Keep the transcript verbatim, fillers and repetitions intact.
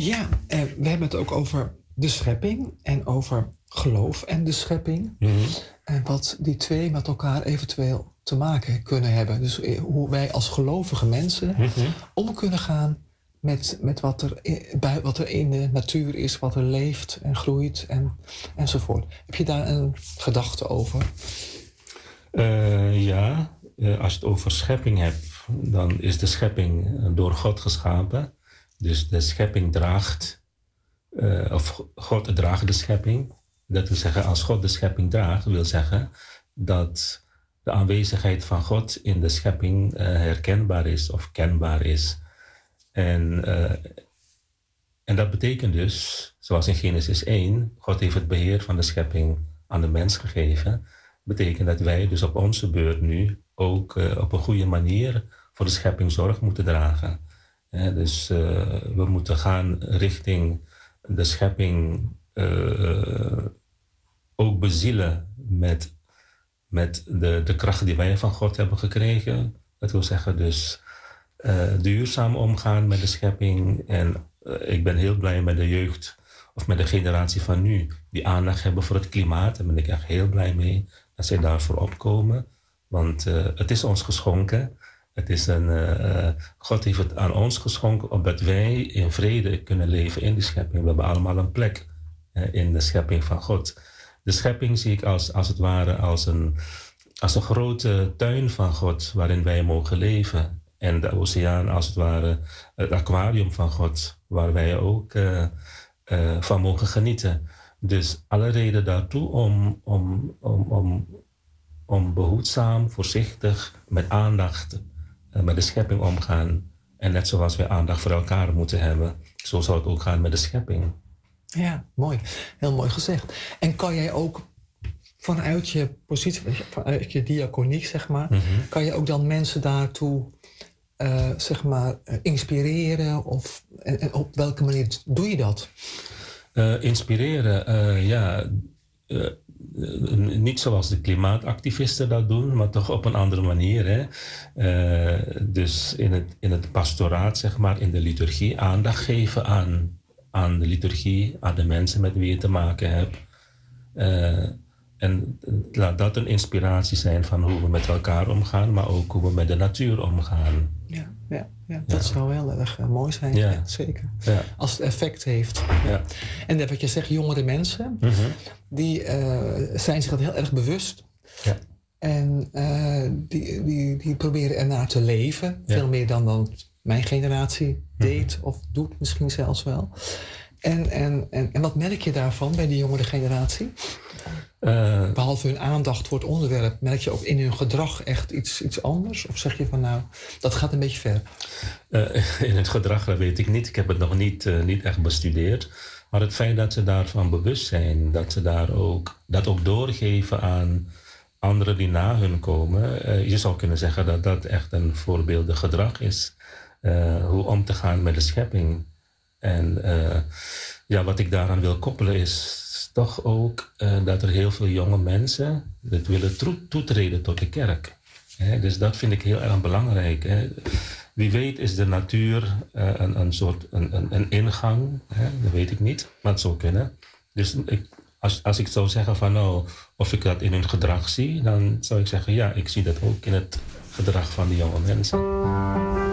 Ja, uh, we hebben het ook over de schepping en over geloof en de schepping. Mm-hmm. En wat die twee met elkaar eventueel te maken kunnen hebben. Dus uh, hoe wij als gelovige mensen Mm-hmm. om kunnen gaan met, met wat, er, uh, wat er in de natuur is, wat er leeft en groeit en, enzovoort. Heb je daar een gedachte over? Uh, ja, uh, als je het over schepping hebt, dan is de schepping door God geschapen. Dus de schepping draagt, uh, of God draagt de schepping. Dat wil zeggen, als God de schepping draagt, wil zeggen dat de aanwezigheid van God in de schepping uh, herkenbaar is of kenbaar is. En, uh, en dat betekent dus, zoals in Genesis één, God heeft het beheer van de schepping aan de mens gegeven. Betekent dat wij dus op onze beurt nu ook uh, op een goede manier voor de schepping zorg moeten dragen. He, dus uh, we moeten gaan richting de schepping uh, ook bezielen met, met de, de kracht die wij van God hebben gekregen. Dat wil zeggen dus uh, duurzaam omgaan met de schepping. En uh, ik ben heel blij met de jeugd of met de generatie van nu die aandacht hebben voor het klimaat. Daar ben ik echt heel blij mee dat zij daarvoor opkomen. Want uh, het is ons geschonken. Het is een, uh, God heeft het aan ons geschonken opdat wij in vrede kunnen leven in de schepping. We hebben allemaal een plek uh, in de schepping van God. De schepping zie ik als, als het ware als een, als een grote tuin van God waarin wij mogen leven. En de oceaan als het ware het aquarium van God waar wij ook uh, uh, van mogen genieten. Dus alle reden daartoe om, om, om, om, om behoedzaam, voorzichtig, met aandacht uh, met de schepping omgaan. En net zoals wij aandacht voor elkaar moeten hebben, zo zou het ook gaan met de schepping. Ja, mooi. Heel mooi gezegd. En kan jij ook vanuit je positie, vanuit je diaconie, zeg maar, mm-hmm. kan je ook dan mensen daartoe uh, zeg maar, uh, inspireren? Of en, en op welke manier doe je dat? Uh, inspireren, uh, ja. Uh, uh, niet zoals de klimaatactivisten dat doen, maar toch op een andere manier. Hè? Uh, dus in het, in het pastoraat, zeg maar, in de liturgie, aandacht geven aan, aan de liturgie, aan de mensen met wie je te maken hebt. Uh, en laat dat een inspiratie zijn van hoe we met elkaar omgaan, maar ook hoe we met de natuur omgaan. Ja, ja, ja. dat ja. zou wel erg uh, mooi zijn, ja. Ja, zeker. Ja. Als het effect heeft. Ja. En wat je zegt, jongere mensen, mm-hmm. die uh, zijn zich dat heel erg bewust. Ja. En uh, die, die, die proberen ernaar te leven, ja. veel meer dan, dan mijn generatie deed mm-hmm. of doet misschien zelfs wel. En, en, en, en wat merk je daarvan bij die jongere generatie? Uh, Behalve hun aandacht voor het onderwerp, merk je ook in hun gedrag echt iets, iets anders? Of zeg je van nou, dat gaat een beetje ver? Uh, in het gedrag, dat weet ik niet. Ik heb het nog niet, uh, niet echt bestudeerd. Maar het feit dat ze daarvan bewust zijn, dat ze daar ook, dat ook doorgeven aan anderen die na hun komen. Uh, je zou kunnen zeggen dat dat echt een voorbeeldig gedrag is. Uh, hoe om te gaan met de schepping. En uh, ja, wat ik daaraan wil koppelen is toch ook uh, dat er heel veel jonge mensen dat willen tro- toetreden tot de kerk. He, dus dat vind ik heel erg belangrijk. He. Wie weet is de natuur uh, een, een soort een, een, een ingang. He, dat weet ik niet, maar het zou kunnen. Dus ik, als, als ik zou zeggen van nou, of ik dat in hun gedrag zie, dan zou ik zeggen ja, ik zie dat ook in het gedrag van de jonge mensen.